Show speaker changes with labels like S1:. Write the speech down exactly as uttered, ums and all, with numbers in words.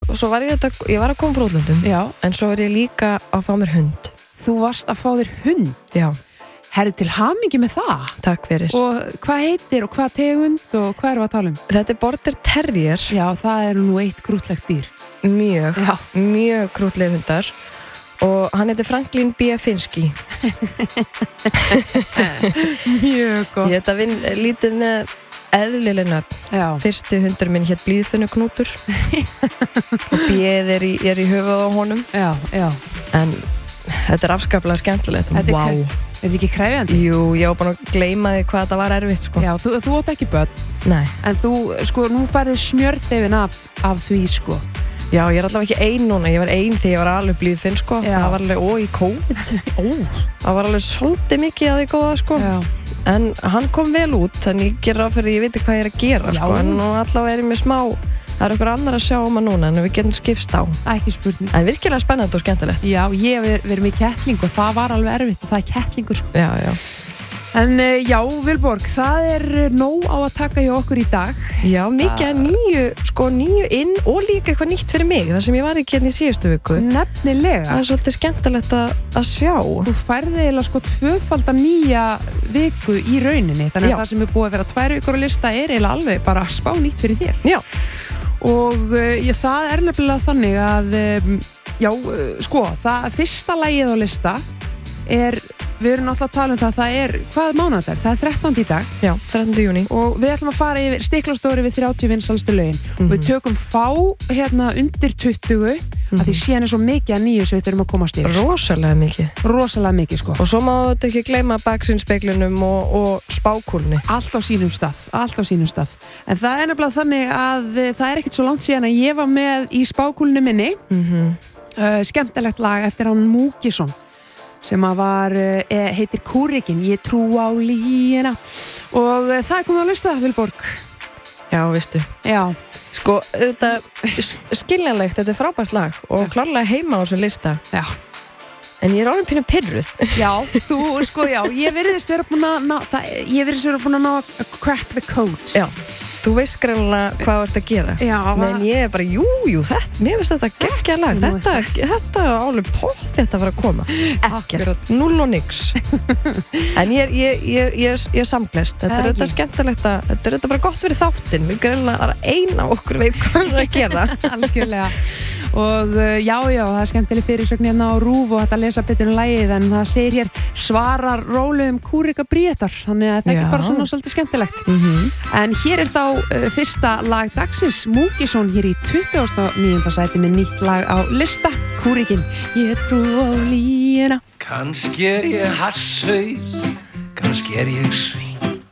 S1: svo var ég þetta, ég var að koma frá útlöndum.
S2: Já.
S1: En svo er ég líka að fá mér hund.
S2: Þú varst að fá þér hund?
S1: Já.
S2: Herri, til hamingju með það.
S1: Takk fyrir.
S2: Og hvað heitir og hvað tegund og hvað erum við að tala um?
S1: Þetta er Border Terrier.
S2: Já, það er nú eitt grútlegt dýr.
S1: Mjög,
S2: Já.
S1: mjög krútlegir hundar. Og hann heitir Franklin B. Finsky.
S2: Mjög gott.
S1: Ég þetta vinn lítið með eðlileg nöfn.
S2: Já.
S1: Fyrsti hundur minn hét Blíðfinnu Knútur. Og B-ið er í, er í höfuð á honum.
S2: Já, já.
S1: En þetta er afskaplega skemmtilegt.
S2: Þetta er,
S1: Vá.
S2: wow. Er þetta ekki krefjandi?
S1: Jú, ég var bara að gleyma því hvað þetta var erfitt, sko.
S2: Já, þú, þú átt ekki börn.
S1: Nei.
S2: En þú, sko, nú færði smjörþefin af, af því, sko.
S1: Já, ég er allavega ekki ein núna. Ég var ein þegar ég var alveg Blíðfinn, sko.
S2: Já.
S1: Það var alveg, ó, í COVID.
S2: Ó.
S1: Það var alveg svolítið mikið að því góða, sko.
S2: Já.
S1: En hann kom vel út, þannig ég ger ráð fyrir ég veit hvað ég er að gera,
S2: Já.
S1: sko. En nú allavega er ég með smá, það er okkur annar að sjá um að núna, en við getum skipst á.
S2: Ekki spurning.
S1: En virkilega spennandi og skemmtilegt.
S2: Já, ég hef verið með kettling og það var alveg erfitt og það er kettlingur, sko.
S1: Já, já.
S2: En já, Vilborg, það er nóg á að taka hjá okkur í dag.
S1: Já, mikið að nýju, sko, nýju inn og líka eitthvað nýtt fyrir mig, það sem ég var ekki hérna í síðustu viku.
S2: Nefnilega.
S1: Það er svolítið skemmtilegt að, að sjá.
S2: Þú færði eiginlega sko tvöfalda nýja viku í rauninni, þannig að
S1: Já.
S2: það sem er búið að vera tvær vikur á lista er eiginlega alveg bara spá nýtt fyrir þér.
S1: Já.
S2: Og uh, já, það er nefnilega þannig að, um, já, uh, sko, það fyrsta lagið á lista er, við erum náttúrulega að tala um það, það er, hvað mánuð þetta er? Það er þrettándi í dag.
S1: Já, þrettánda júní.
S2: Og við ætlum að fara yfir Stiklastóri við þrjátíu vinsælustu lögin.
S1: Mhm.
S2: Og við tökum fá hérna undir tuttugu, að því síðan er svo mikið að nýju sem við þurfum að komast yfir.
S1: Rosalega mikið.
S2: Rosalega mikið, sko.
S1: Og svo má þetta ekki gleyma baksýnspeglinum og, og spákúlunni.
S2: Allt á sínum stað, allt á sínum stað. En það er nefnilega þannig að eh, það er ekkert svo langt síðan að ég var með í spákúlunni minni
S1: Mhm.
S2: uh, skemmtilegt lag eftir hann Múkisson sem að var, uh, heitir Kúrikin, ég trú á líina og uh, það er komið að lusta, Vilborg.
S1: Já, veistu.
S2: Já.
S1: Sko, þetta skiljanlegt, þetta er frábært lag og klárlega heima á þessum lista.
S2: Já.
S1: En ég er orðin pínu pirruð.
S2: Já, þú, sko, já, ég virðist vera búin að ná, það, ég virðist vera búin að ná að crack the code.
S1: Já, þú veist greinlega hvað þú ert að gera.
S2: Já,
S1: Men ég er bara, jú, jú, þetta, mér finnst þetta geggja lag.
S2: Nú,
S1: Þetta, þetta er alveg pott þetta að fara að koma. Ekkert, null og nix. En ég er, ég, ég, ég, ég er samglest. Þetta er
S2: Ekki.
S1: þetta skemmtilegt að, þetta er þetta bara gott fyrir þáttinn. Við greinlega, það er eina okkur veit hvað við erum að gera.
S2: algjörlega. Og uh, já, já, það er skemmtileg fyrirsögn hérna á RÚV og þetta að lesa betur um lagið, en það segir hér svarar rólegum Kúrika Bríetar, þannig að það er
S1: Já.
S2: ekki bara svona svolítið skemmtilegt.
S1: Mhm.
S2: En hér er þá uh, fyrsta lag dagsins, Múkisson hér í tuttugasta og níunda sæti með nýtt lag á lista, Kúrikin, ég trú á líina.
S3: Kannski er ég hasshaus, kannski er ég svín.